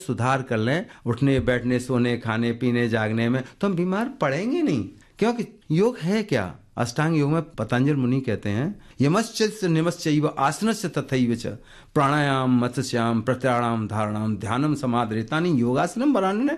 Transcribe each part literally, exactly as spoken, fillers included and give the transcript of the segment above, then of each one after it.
सुधार कर लें उठने बैठने सोने खाने पीने जागने में, तो हम बीमार पड़ेंगे नहीं। क्योंकि योग है क्या? अष्टांग योग में पतंजलि मुनि कहते हैं यमश्च निमश्चैव आसनस्य तथैव च प्राणायाम मत्स्याम प्रत्याराम धारणाम ध्यानम समाधरेतानि योगासनम बनाने।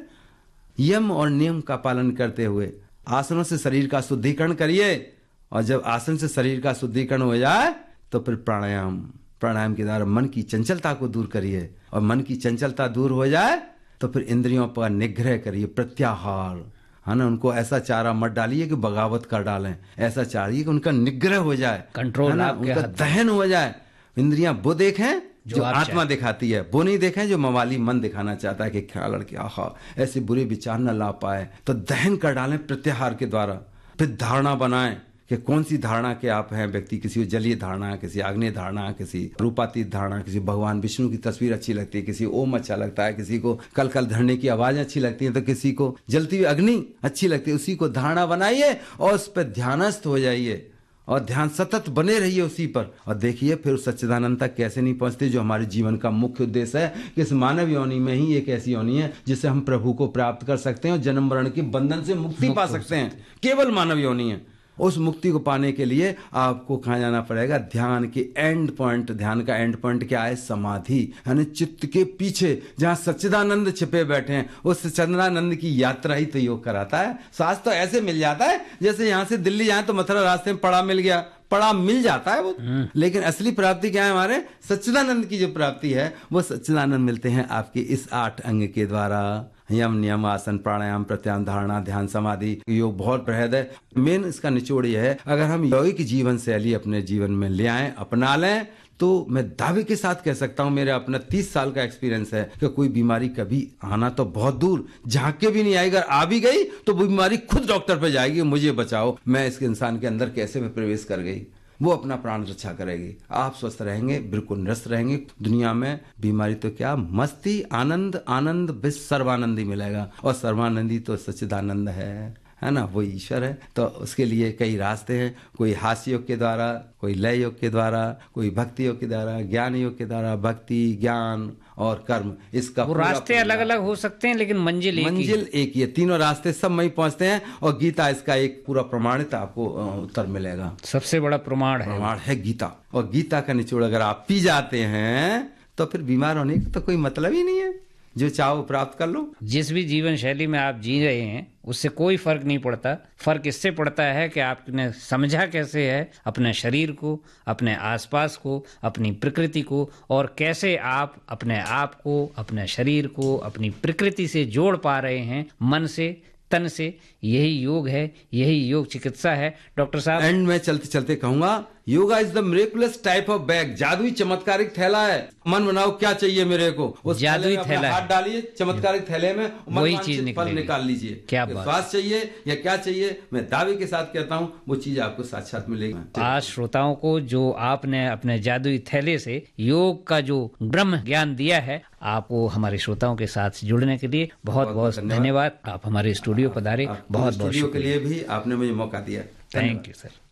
यम और नियम का पालन करते हुए आसनों से शरीर का शुद्धिकरण करिए, और जब आसन से शरीर का शुद्धिकरण हो जाए तो फिर प्राणायाम प्राणायाम के द्वारा मन की चंचलता को दूर करिए, और मन की चंचलता दूर हो जाए तो फिर इंद्रियों पर निग्रह करिए, प्रत्याहार, है ना। उनको ऐसा चारा मत डालिए कि बगावत कर डालें, ऐसा चाहिए कि उनका निग्रह हो जाए, कंट्रोल आपके उनका दहन हो जाए। इंद्रियां वो देखें जो, जो आत्मा दिखाती है, वो नहीं देखें जो मवाली मन दिखाना चाहता है कि क्या लड़के आहा ऐसे बुरे विचार न ला पाए। तो दहन कर डालें प्रत्याहार के द्वारा। फिर धारणा बनाएं कि कौन सी धारणा के आप हैं व्यक्ति, किसी को जलीय धारणा, किसी आग्नेय धारणा, किसी रूपातीत धारणा, किसी भगवान विष्णु की तस्वीर अच्छी लगती है, किसी ओम अच्छा लगता है, किसी को कल कल धरने की आवाज अच्छी लगती है, तो किसी को जलती हुई अग्नि अच्छी लगती है। उसी को धारणा बनाइए और उस पर ध्यानस्थ हो जाइए और ध्यान सतत बने रहिए उसी पर, और देखिए फिर सच्चिदानंद तक कैसे नहीं पहुंचते, जो हमारे जीवन का मुख्य उद्देश्य है कि इस मानव योनि में ही एक ऐसी योनि है जिससे हम प्रभु को प्राप्त कर सकते हैं और जन्म मरण के बंधन से मुक्ति पा सकते हैं। केवल मानव योनि है। उस मुक्ति को पाने के लिए आपको कहाँ जाना पड़ेगा? ध्यान के एंड पॉइंट। ध्यान का एंड पॉइंट क्या है? समाधि, यानी चित्त के पीछे जहाँ सच्चिदानंद छिपे बैठे हैं, उस सच्चिदानंद की यात्रा ही तो योग कराता है। सांस तो ऐसे मिल जाता है जैसे यहाँ से दिल्ली जाए तो मथुरा रास्ते में पड़ा मिल गया, पड़ा मिल जाता है वो। लेकिन असली प्राप्ति क्या है? हमारे सच्चिदानंद की जो प्राप्ति है वो सच्चिदानंद मिलते हैं आपके इस आठ अंग के द्वारा। यम नियम आसन प्राणायाम प्रत्याहार धारणा ध्यान समाधि। योग बहुत बृहद है। मेन इसका निचोड़ यह है, अगर हम यौगिक जीवन शैली अपने जीवन में ले आए, अपना लें, तो मैं दावे के साथ कह सकता हूं, मेरा अपना तीस साल का एक्सपीरियंस है कि कोई बीमारी कभी आना तो बहुत दूर, झांक के भी नहीं आएगी। अगर आ भी गई तो वो बीमारी खुद डॉक्टर पे जाएगी, मुझे बचाओ, मैं इसके इंसान के अंदर कैसे में प्रवेश कर गई, वो अपना प्राण रक्षा करेगी। आप स्वस्थ रहेंगे, बिल्कुल निरस्त रहेंगे। दुनिया में बीमारी तो क्या, मस्ती आनंद आनंद विश्व सर्वानंदी मिलेगा, और सर्वानंदी तो सच्चिदानंद है, है ना, वो ईश्वर है। तो उसके लिए कई रास्ते हैं, कोई हास्य योग के द्वारा, कोई लय योग के द्वारा, कोई भक्ति योग के द्वारा, ज्ञान योग के द्वारा, भक्ति ज्ञान और कर्म। इसका वो रास्ते अलग अलग हो सकते हैं लेकिन मंजिल एक मंजिल एक ही है। तीनों रास्ते सब वहीं पहुंचते हैं, और गीता इसका एक पूरा प्रमाणित आपको उत्तर मिलेगा। सबसे बड़ा प्रमाण है प्रमाण है गीता। और गीता का निचोड़ अगर आप पी जाते हैं तो फिर बीमार होने का तो कोई मतलब ही नहीं है। जो चाहो प्राप्त कर लो। जिस भी जीवन शैली में आप जी रहे हैं उससे कोई फर्क नहीं पड़ता। फर्क इससे पड़ता है कि आपने समझा कैसे है अपने शरीर को, अपने आसपास को, अपनी प्रकृति को, और कैसे आप अपने आप को, अपने शरीर को, अपनी प्रकृति से जोड़ पा रहे हैं, मन से, तन से। यही योग है, यही योग चिकित्सा है। डॉक्टर साहब, एंड में चलते चलते कहूंगा, yoga is the miraculous type of bag. जादुई चमत्कारिक थैला है। मन बनाओ क्या चाहिए मेरे को, उस जादुई थैला, हाथ डालिए चमत्कारिक थैले में, वही चीज फल निकाल लीजिए। क्या बात, स्वास्थ्य चाहिए या क्या चाहिए, मैं दावे के साथ कहता हूँ वो चीज आपको साक्षात मिलेगी। आज श्रोताओं को जो आपने अपने जादुई थैले से योग का जो ब्रह्म ज्ञान दिया है, आपको हमारे श्रोताओं के साथ जुड़ने के लिए बहुत बहुत धन्यवाद। आप हमारे स्टूडियो पधारे, बहुत बहुत स्टूडियो के लिए भी आपने मुझे मौका दिया। Thank you sir.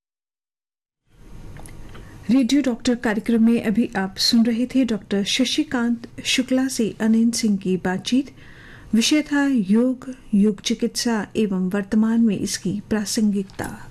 Radio doctor कार्यक्रम में अभी आप सुन रहे थे डॉक्टर शशिकांत शुक्ला से अनिल सिंह की बातचीत। विषय था योग, योग चिकित्सा एवं वर्तमान में इसकी प्रासंगिकता।